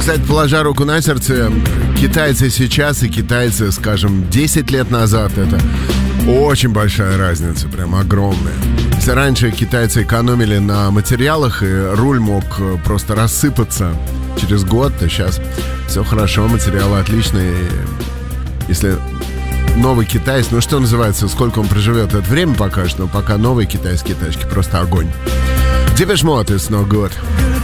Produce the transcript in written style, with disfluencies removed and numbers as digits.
Кстати, положа руку на сердце, китайцы сейчас и китайцы, скажем, 10 лет назад, это очень большая разница, прям огромная. Если раньше китайцы экономили на материалах, и руль мог просто рассыпаться через год, то сейчас все хорошо, материалы отличные. Если новый китаец, ну что называется, сколько он проживет, это время покажет, но пока новые китайские тачки просто огонь. Depeche Mode, It's No Good.